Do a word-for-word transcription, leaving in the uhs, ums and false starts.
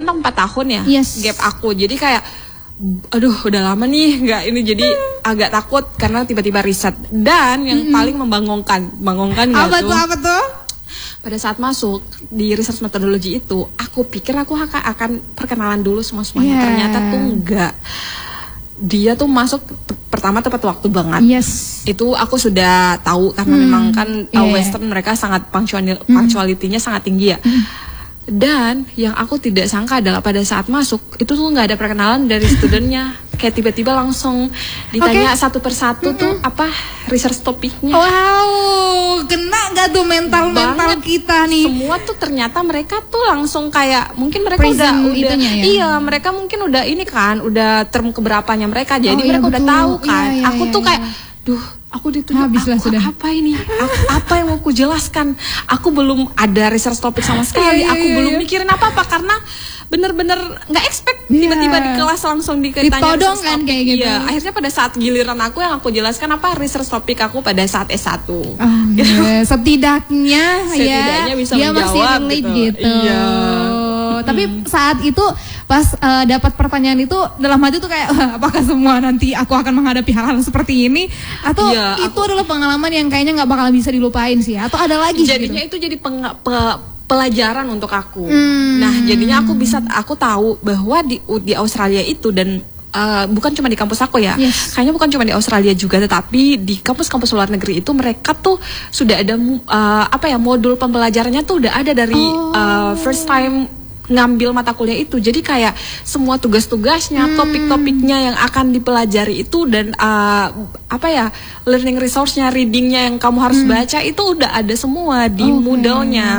mentok empat tahun ya, yes. gap aku. Jadi kayak, aduh udah lama nih nggak ini, jadi hmm. agak takut karena tiba-tiba riset. Dan yang hmm. paling membangongkan, membangongkan nggak apa tuh? tuh? Apa tuh? Pada saat masuk di research methodology itu, aku pikir aku akan perkenalan dulu semua-semuanya. Yeah. Ternyata tuh enggak. Dia tuh masuk te- pertama tepat waktu banget. Yes. Itu aku sudah tahu karena hmm. memang kan yeah. uh, Western mereka sangat punctual, punctuality-nya hmm. sangat tinggi ya. Hmm. Dan yang aku tidak sangka adalah pada saat masuk itu tuh nggak ada perkenalan dari studentnya, kayak tiba-tiba langsung ditanya okay. satu persatu mm-hmm. tuh apa research topiknya. Wow, kena nggak tuh mental mental kita nih? Semua tuh ternyata mereka tuh langsung kayak mungkin mereka Present udah udah ya? Iya mereka mungkin udah ini kan udah term keberapanya mereka, jadi oh, mereka iya, udah tahu kan. Iya, iya, aku iya, tuh kayak, duh. Aku dituduh aku sudah. Apa ini? Aku, apa yang mau aku jelaskan? Aku belum ada research topik sama sekali. Iya, iya, aku iya, belum iya. mikirin apa-apa karena bener-bener nggak expect tiba-tiba di kelas langsung ditanya ditodong kan kayak gitu. Iya, akhirnya pada saat giliran aku yang aku jelaskan apa research topik aku pada saat S satu. Oh, gitu. Yeah. Setidaknya, Setidaknya ya bisa dia menjawab, masih relate gitu. gitu. Iya. Tapi saat itu pas uh, dapat pertanyaan itu dalam hati tuh kayak apakah semua nanti aku akan menghadapi hal-hal seperti ini atau iya, itu aku... adalah pengalaman yang kayaknya nggak bakal bisa dilupain sih atau ada lagi jadinya gitu? Itu jadi peng, pe, pelajaran untuk aku. Hmm. Nah, jadinya aku bisa aku tahu bahwa di di Australia itu dan uh, bukan cuma di kampus aku ya. Yes. Kayaknya bukan cuma di Australia juga tetapi di kampus-kampus luar negeri itu mereka tuh sudah ada uh, apa ya modul pembelajarannya tuh udah ada dari oh. uh, first time ngambil mata kuliah itu. Jadi kayak semua tugas-tugasnya, hmm. topik-topiknya yang akan dipelajari itu dan uh, apa ya learning resource-nya, reading-nya yang kamu harus hmm. baca itu udah ada semua di okay. Moodle-nya.